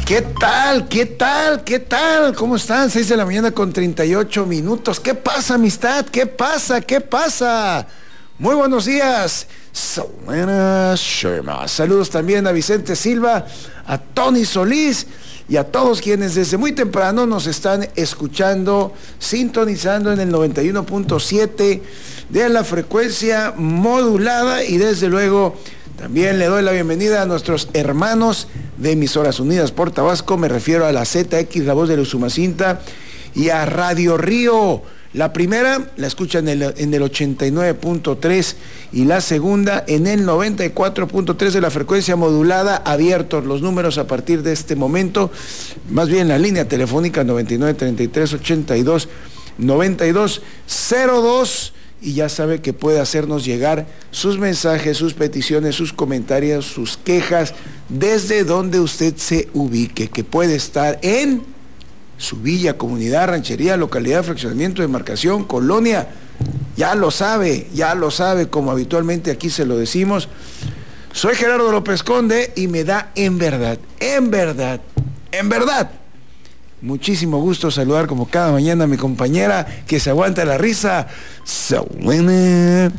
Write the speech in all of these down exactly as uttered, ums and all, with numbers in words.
¿Qué tal? ¿Qué tal? ¿Qué tal? ¿Cómo están? seis de la mañana con treinta y ocho minutos. ¿Qué pasa, amistad? ¿Qué pasa? ¿Qué pasa? Muy buenos días. Selena Sherma. Saludos también a Vicente Silva, a Tony Solís y a todos quienes desde muy temprano nos están escuchando, sintonizando en el noventa y uno punto siete de la frecuencia modulada, y desde luego también le doy la bienvenida a nuestros hermanos de Emisoras Unidas por Tabasco. Me refiero a la Z X, la voz de Usumacinta, y a Radio Río. La primera la escuchan en el, en el ochenta y nueve punto tres y la segunda en el noventa y cuatro punto tres de la frecuencia modulada. Abiertos los números a partir de este momento, más bien la línea telefónica noventa y nueve, treinta y tres, ochenta y dos, noventa y dos, cero dos. Y ya sabe que puede hacernos llegar sus mensajes, sus peticiones, sus comentarios, sus quejas, desde donde usted se ubique, que puede estar en su villa, comunidad, ranchería, localidad, fraccionamiento, demarcación, colonia. Ya lo sabe, ya lo sabe, como habitualmente aquí se lo decimos. Soy Gerardo López Conde y me da en verdad, en verdad, en verdad, muchísimo gusto saludar como cada mañana a mi compañera que se aguanta la risa, Selena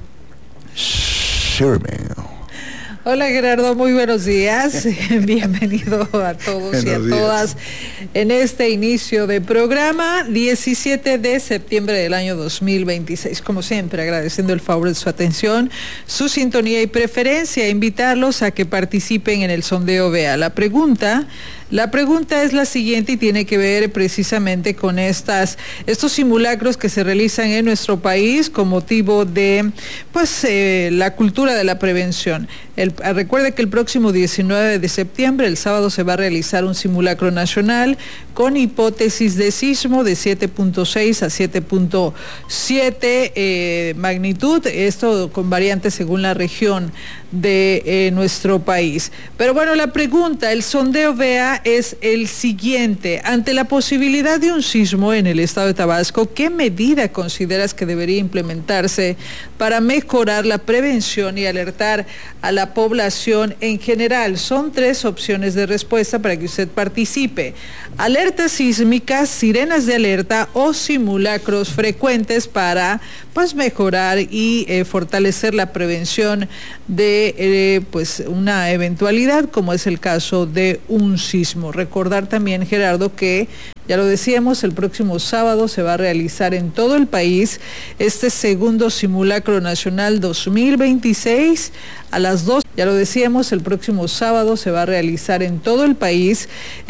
Sherman. Hola Gerardo, muy buenos días. Bienvenido a todos buenos y a días. Todas en este inicio de programa, diecisiete de septiembre del año dos mil veintiséis. Como siempre, agradeciendo el favor de su atención, su sintonía y preferencia, invitarlos a que participen en el sondeo V E A. La pregunta... La pregunta es la siguiente y tiene que ver precisamente con estas, estos simulacros que se realizan en nuestro país con motivo de pues, eh, la cultura de la prevención. El, recuerde que el próximo diecinueve de septiembre, el sábado, se va a realizar un simulacro nacional con hipótesis de sismo de siete punto seis a siete punto siete eh, magnitud, esto con variantes según la región de eh, nuestro país. Pero bueno, la pregunta, el sondeo V E A es el siguiente: ante la posibilidad de un sismo en el estado de Tabasco, ¿qué medida consideras que debería implementarse para mejorar la prevención y alertar a la población en general? Son tres opciones de respuesta para que usted participe: alertas sísmicas, sirenas de alerta o simulacros frecuentes para pues mejorar y eh, fortalecer la prevención de eh, pues una eventualidad como es el caso de un sismo. Recordar también, Gerardo, que ya lo decíamos, el próximo sábado se va a realizar en todo el país este segundo simulacro nacional dos mil veintiséis a las dos. Ya lo decíamos, el próximo sábado se va a realizar en todo el país